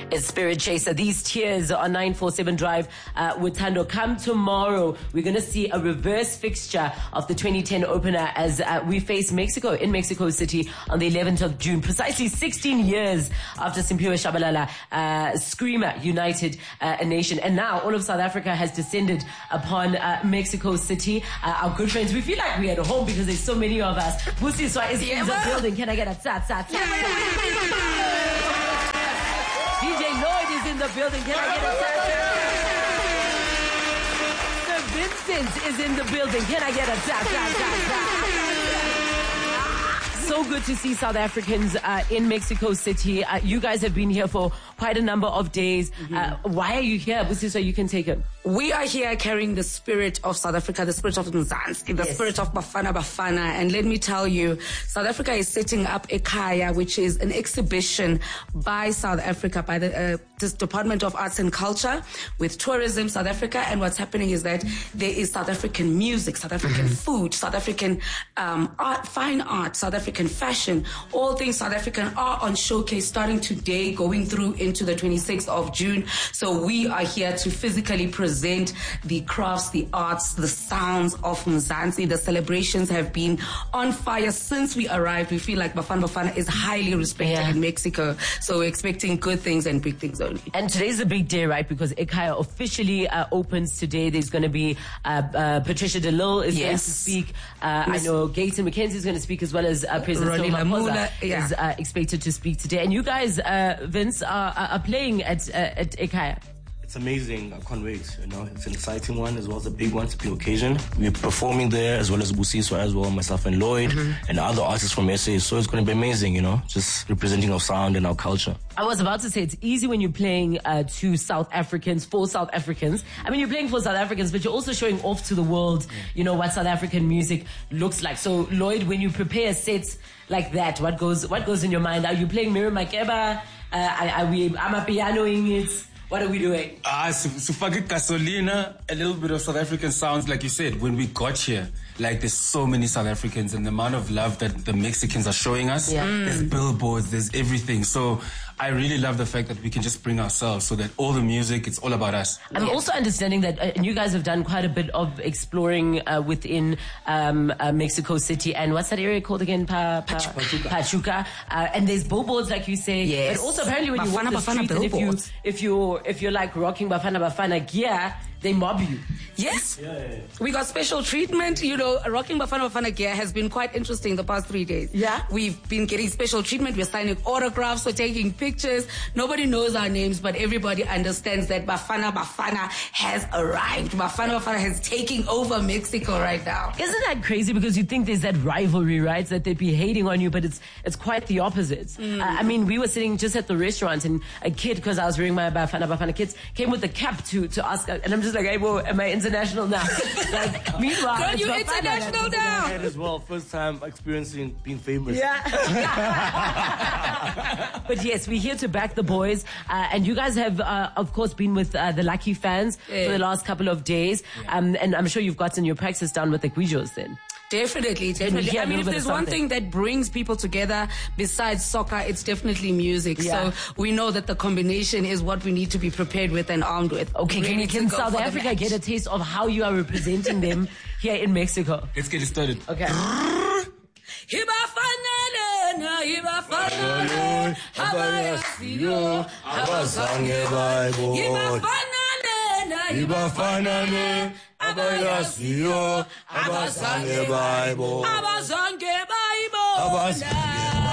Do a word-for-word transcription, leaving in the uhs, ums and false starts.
is Spirit Chaser. These tears on nine four seven Drive uh, with Tando. Come tomorrow, we're going to see a reverse fixture of the twenty ten opener as uh, we face Mexico in Mexico City on the eleventh of June, precisely sixteen years after Simphiwe Shabalala, uh, Screamer united uh, a nation. And now all of South Africa has descended upon uh, Mexico City. Uh, our good friends, we feel like we're at home because there's so many of us. Busiswa is in the building. Can I get a tat, tat, tat? D J Lloyd is in the building. Can I get a tat, tat? Sir Vincent is in the building. Can I get a tat, tat, tat, tat? So good to see South Africans uh, in Mexico City. Uh, you guys have been here for quite a number of days. Mm-hmm. Uh, why are you here? Busi, so you can take it. We are here carrying the spirit of South Africa, the spirit of Mzansi, the yes. spirit of Bafana Bafana. And let me tell you, South Africa is setting up Ekhaya, which is an exhibition by South Africa, by the uh, this Department of Arts and Culture with Tourism South Africa. And what's happening is that there is South African music, South African mm-hmm. food, South African um, art, fine art, South African fashion. All things South African are on showcase starting today, going through into the twenty-sixth of June. So we are here to physically present the crafts, the arts, the sounds of Mzansi. The celebrations have been on fire since we arrived. We feel like Bafana Bafana is highly respected yeah. in Mexico. So we're expecting good things and big things only. And today's a big day, right? Because Ekhaya officially uh, opens today. There's going to be uh, uh, Patricia de Lille is yes. going to speak. Uh, I know Gayton McKenzie is going to speak as well as uh, President Ronnie Maposa yeah. is uh, expected to speak today. And you guys, uh, Vince, are, are playing at, uh, at Ekhaya. It's amazing. I can't wait. You know, it's an exciting one as well as a big one. It's a big occasion. We're performing there as well as Busiswa as well, myself and Lloyd mm-hmm. and other artists from S A. So it's going to be amazing. You know, just representing our sound and our culture. I was about to say it's easy when you're playing uh, to South Africans, for South Africans. I mean, you're playing for South Africans, but you're also showing off to the world. You know what South African music looks like. So Lloyd, when you prepare sets like that, what goes what goes in your mind? Are you playing Miriam Makeba? Uh, are, are we? Am I pianoing it? What are we doing? Ah, uh, Sufagi Gasolina, a little bit of South African sounds, like you said, when we got here. Like, there's so many South Africans and the amount of love that the Mexicans are showing us. Yeah. Mm. There's billboards, there's everything. So I really love the fact that we can just bring ourselves so that all the music, it's all about us. I'm yes. also understanding that uh, you guys have done quite a bit of exploring uh, within um, uh, Mexico City. And what's that area called again? Pa, pa, Pachuca. Pachuca. Uh, and there's billboards, like you say. Yes. But also apparently when Bafana, you walk the Bafana street, and if, you, if, you're, if you're like rocking Bafana Bafana gear, they mob you. Yes. Yeah, yeah, yeah. We got special treatment. You know, rocking Bafana Bafana gear has been quite interesting the past three days. Yeah. We've been getting special treatment. We're signing autographs. We're taking pictures. Nobody knows our names, but everybody understands that Bafana Bafana has arrived. Bafana Bafana has taken over Mexico right now. Isn't that crazy? Because you think there's that rivalry, right? That they'd be hating on you, but it's it's quite the opposite. Mm. Uh, I mean, we were sitting just at the restaurant and a kid, because I was wearing my Bafana Bafana kids, came with the cap to, to ask, and I'm just like, hey, well, am I international now? Like, meanwhile, girl, you international now. As well, first time experiencing being famous. Yeah. But yes, we're here to back the boys, uh, and you guys have, uh, of course, been with uh, the Lucky Fans yeah. for the last couple of days, yeah. um, and I'm sure you've gotten your practice done with the Guijos then. Definitely, definitely. I mean, if there's one thing that brings people together besides soccer, it's definitely music. Yeah. So we know that the combination is what we need to be prepared with and armed with. Okay, can, can South Africa get a taste of how you are representing them here in Mexico? Let's get it started. Okay. Ibafanane abayasiyo abazange bayibo abazange bayibo